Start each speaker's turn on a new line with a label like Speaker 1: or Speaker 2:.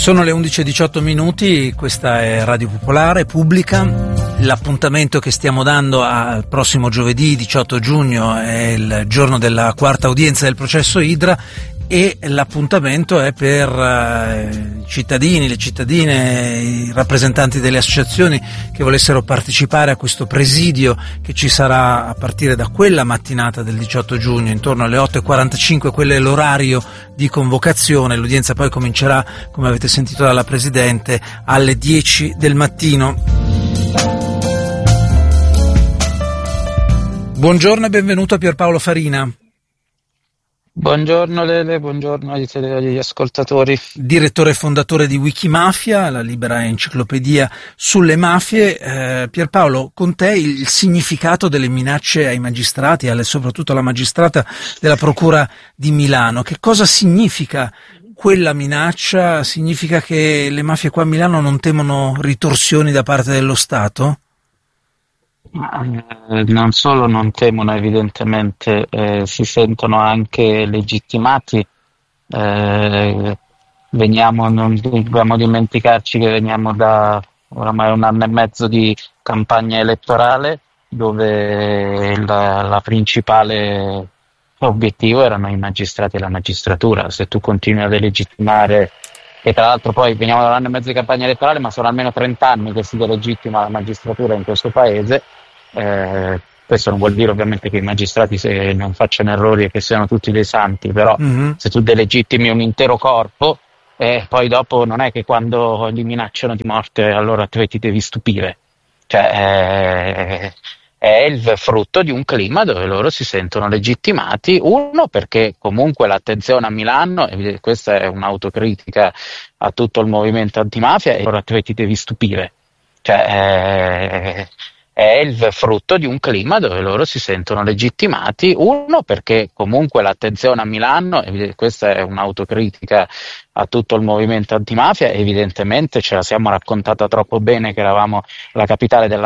Speaker 1: Sono le 11:18, questa è Radio Popolare, Pubblica. L'appuntamento che stiamo dando al prossimo giovedì 18 giugno è il giorno della quarta udienza del processo Idra e l'appuntamento è per i cittadini, le cittadine, i rappresentanti delle associazioni che volessero partecipare a questo presidio che ci sarà a partire da quella mattinata del 18 giugno, intorno alle 8:45, quello è l'orario di convocazione. L'udienza poi comincerà, come avete sentito dalla Presidente, alle 10 del mattino. Buongiorno e benvenuto a Pierpaolo Farina.
Speaker 2: Buongiorno Lele, buongiorno agli ascoltatori.
Speaker 1: Direttore e fondatore di Wikimafia, la libera enciclopedia sulle mafie. Pierpaolo, con te il significato delle minacce ai magistrati, soprattutto alla magistrata della Procura di Milano. Che cosa significa quella minaccia? Significa che le mafie qua a Milano non temono ritorsioni da parte dello Stato?
Speaker 2: Non solo non temono, evidentemente si sentono anche legittimati. Non dobbiamo dimenticarci che veniamo da oramai 1 anno e mezzo di campagna elettorale dove la principale obiettivo erano i magistrati e la magistratura. Se tu continui a delegittimare, e tra l'altro poi veniamo da 1 anno e mezzo di campagna elettorale, ma sono almeno 30 anni che si delegittima la magistratura in questo paese. Questo non vuol dire ovviamente che i magistrati non facciano errori e che siano tutti dei santi, però se tu delegittimi un intero corpo, poi dopo non è che quando li minacciano di morte allora ti devi stupire. Cioè, è il frutto di un clima dove loro si sentono legittimati, uno perché comunque l'attenzione a Milano, e questa è un'autocritica a tutto il movimento antimafia, e allora ti devi stupire. Cioè, è il frutto di un clima dove loro si sentono legittimati, uno perché comunque l'attenzione a Milano, e questa è un'autocritica a tutto il movimento antimafia, evidentemente ce la siamo raccontata troppo bene che eravamo la capitale della